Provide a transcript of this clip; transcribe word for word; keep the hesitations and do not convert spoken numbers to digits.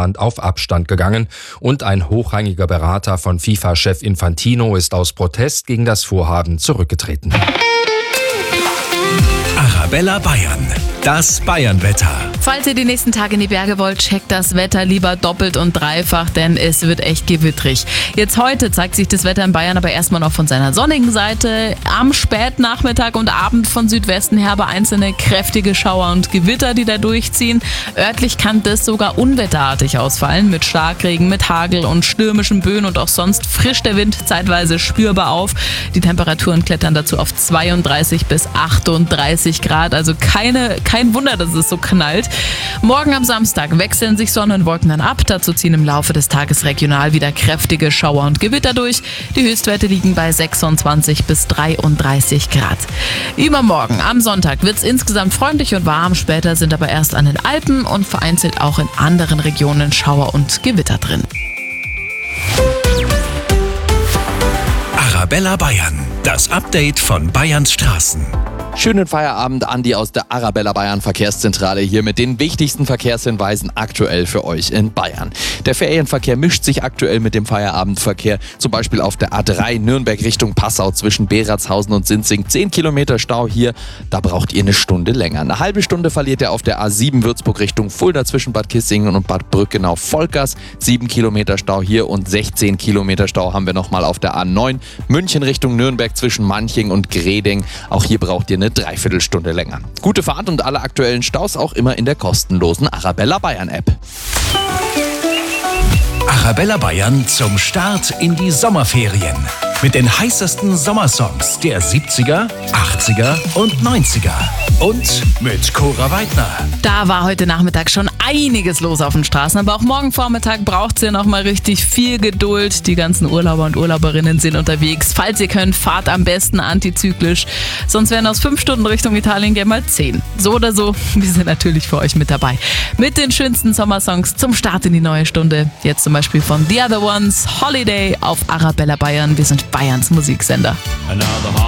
kurzerhand auf Abstand gegangen und ein hochrangiger Berater von FIFA-Chef Infantino ist aus Protest gegen das Vorhaben zurückgetreten. Arabella Bayern, das Bayernwetter. Falls ihr die nächsten Tage in die Berge wollt, checkt das Wetter lieber doppelt und dreifach, denn es wird echt gewittrig. Jetzt heute zeigt sich das Wetter in Bayern aber erstmal noch von seiner sonnigen Seite. Am Spätnachmittag und Abend von Südwesten her aber einzelne kräftige Schauer und Gewitter, die da durchziehen. Örtlich kann das sogar unwetterartig ausfallen, mit Starkregen, mit Hagel und stürmischen Böen und auch sonst frischt der Wind zeitweise spürbar auf. Die Temperaturen klettern dazu auf zweiunddreißig bis achtunddreißig Grad, also keine, kein Wunder, dass es so knallt. Morgen am Samstag wechseln sich Sonne und Wolken dann ab. Dazu ziehen im Laufe des Tages regional wieder kräftige Schauer und Gewitter durch. Die Höchstwerte liegen bei sechsundzwanzig bis dreiunddreißig Grad. Übermorgen am Sonntag wird es insgesamt freundlich und warm. Später sind aber erst an den Alpen und vereinzelt auch in anderen Regionen Schauer und Gewitter drin. Arabella Bayern, das Update von Bayerns Straßen. Schönen Feierabend, Andi aus der Arabella Bayern Verkehrszentrale hier mit den wichtigsten Verkehrshinweisen aktuell für euch in Bayern. Der Ferienverkehr mischt sich aktuell mit dem Feierabendverkehr, zum Beispiel auf der A drei Nürnberg Richtung Passau zwischen Beratshausen und Sinzing. zehn Kilometer Stau hier, da braucht ihr eine Stunde länger. Eine halbe Stunde verliert ihr auf der A sieben Würzburg Richtung Fulda zwischen Bad Kissingen und Bad Brückenau Vollgas. sieben Kilometer Stau hier und sechzehn Kilometer Stau haben wir nochmal auf der A neun München Richtung Nürnberg zwischen Manching und Greding. Auch hier braucht ihr eine Dreiviertelstunde länger. Gute Fahrt und alle aktuellen Staus auch immer in der kostenlosen Arabella Bayern App. Arabella Bayern zum Start in die Sommerferien. Mit den heißesten Sommersongs der siebziger, achtziger und neunziger. Und mit Cora Weidner. Da war heute Nachmittag schon einiges los auf den Straßen, aber auch morgen Vormittag braucht es ja noch mal richtig viel Geduld. Die ganzen Urlauber und Urlauberinnen sind unterwegs. Falls ihr könnt, fahrt am besten antizyklisch. Sonst wären aus fünf Stunden Richtung Italien gerne mal zehn. So oder so, wir sind natürlich für euch mit dabei. Mit den schönsten Sommersongs zum Start in die neue Stunde. Jetzt zum Beispiel von The Other Ones, Holiday auf Arabella Bayern. Wir sind Bayerns Musiksender.